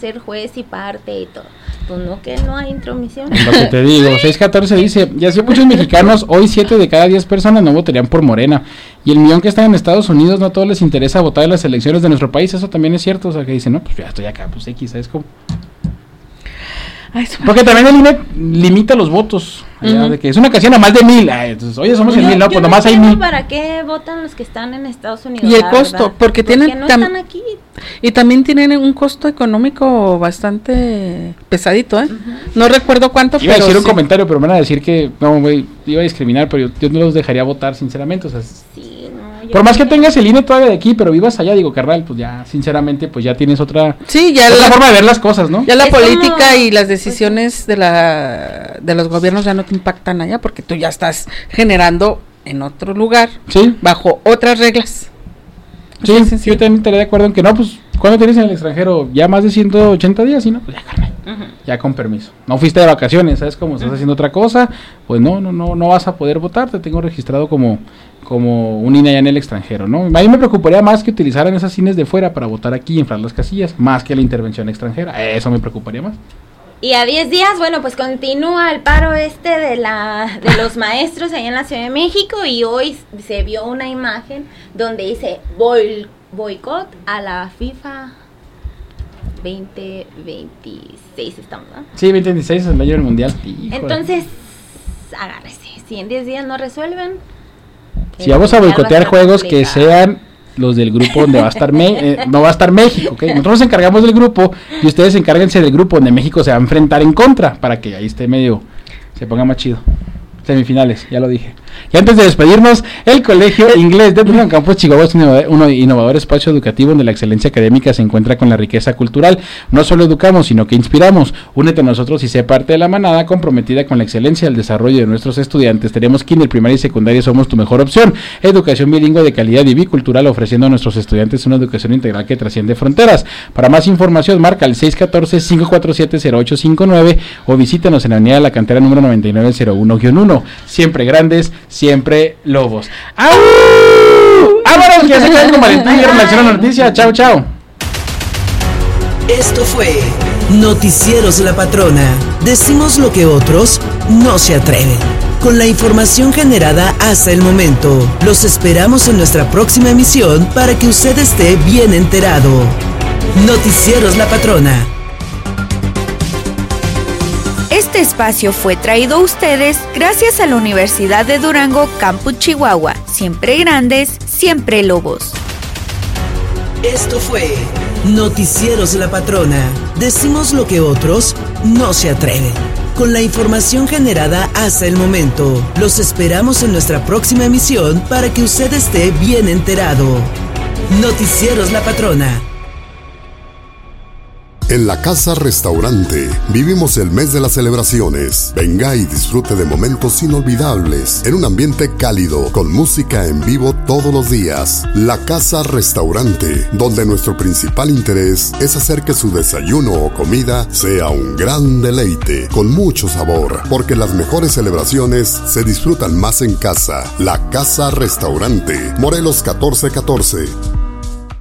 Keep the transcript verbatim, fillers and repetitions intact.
ser juez y parte y todo. Pues no, que no hay intromisión. Lo que te digo, seis catorce dice, ya sé muchos mexicanos, hoy siete de cada diez personas no votarían por Morena, y el millón que están en Estados Unidos no a todos les interesa votar en las elecciones de nuestro país, eso también es cierto, o sea que dicen, no, pues ya estoy acá, pues X, ¿sabes cómo? Ay, porque también el I N E limita los votos, allá, uh-huh. de que es una casilla más de mil, ay, entonces, oye, somos el mil, no, pues nomás hay mil. ¿Para qué votan los que están en Estados Unidos? Y el costo, verdad? porque tienen porque no tam- están aquí. Y también tienen un costo económico bastante pesadito, ¿eh? Uh-huh. No recuerdo cuánto, iba pero a decir sí. un comentario, pero me van a decir que, no, güey, iba a discriminar, pero yo, yo no los dejaría votar, sinceramente, o sea, sí, no. Por más que tengas el I N E todavía de aquí, pero vivas allá, digo, carnal, pues ya, sinceramente, pues ya tienes otra, sí, ya otra la forma de ver las cosas, ¿no? Ya la es política como, y las decisiones pues, de la de los gobiernos ya no te impactan allá, porque tú ya estás generando en otro lugar, sí, bajo otras reglas. Sí, sí, sí, yo también estaría de acuerdo en que no, pues, ¿cuándo tienes en el extranjero? Ya más de ciento ochenta días, ¿sí, no? Pues ya, carnal, uh-huh. ya con permiso. No fuiste de vacaciones, ¿sabes cómo? Estás uh-huh. haciendo otra cosa, pues no, no, no, no vas a poder votar, te tengo registrado como, como un I N E allá en el extranjero, ¿no? A mí me preocuparía más que utilizaran esas I N Es de fuera para votar aquí y inflar las casillas, más que la intervención extranjera, eso me preocuparía más. Y a diez días, bueno, pues continúa el paro este de la de los maestros allá en la Ciudad de México, y hoy se vio una imagen donde dice boy, boicot a la FIFA veinte veintiséis, estamos, ¿no? Sí, veinte veintiséis es el mayor del mundial. Híjole. Entonces, agárrese, si en diez días no resuelven. Si vamos a boicotear juegos que sean los del grupo donde va a estar me- eh, no va a estar México, ¿ok? Nosotros nos encargamos del grupo y ustedes encárguense del grupo donde México se va a enfrentar en contra, para que ahí esté medio, se ponga más chido. Semifinales, ya lo dije. Y antes de despedirnos, el Colegio Inglés de Durham Campus Chihuahua es un innovador espacio educativo donde la excelencia académica se encuentra con la riqueza cultural. No solo educamos, sino que inspiramos. Únete a nosotros y sé parte de la manada comprometida con la excelencia y el desarrollo de nuestros estudiantes. Tenemos kinder, primaria y secundaria, somos tu mejor opción. Educación bilingüe de calidad y bicultural, ofreciendo a nuestros estudiantes una educación integral que trasciende fronteras. Para más información, marca el seis uno cuatro, cinco cuatro siete, cero ocho cinco nueve o visítanos en la avenida de la Cantera número noventa y nueve cero uno guion uno. Siempre grandes, siempre lobos. ¡Au! ¡Vámonos! Que se quedan con Valentín y Relación a la Noticia. Chao, chao. Esto fue Noticieros La Patrona. Decimos lo que otros no se atreven. Con la información generada hasta el momento, los esperamos en nuestra próxima emisión para que usted esté bien enterado. Noticieros La Patrona. Este espacio fue traído a ustedes gracias a la Universidad de Durango, Campus Chihuahua. Siempre grandes, siempre lobos. Esto fue Noticieros La Patrona. Decimos lo que otros no se atreven. Con la información generada hasta el momento, los esperamos en nuestra próxima emisión para que usted esté bien enterado. Noticieros La Patrona. En la Casa Restaurante vivimos el mes de las celebraciones. Venga y disfrute de momentos inolvidables en un ambiente cálido con música en vivo todos los días. La Casa Restaurante, donde nuestro principal interés es hacer que su desayuno o comida sea un gran deleite con mucho sabor, porque las mejores celebraciones se disfrutan más en casa. La Casa Restaurante, Morelos catorce catorce.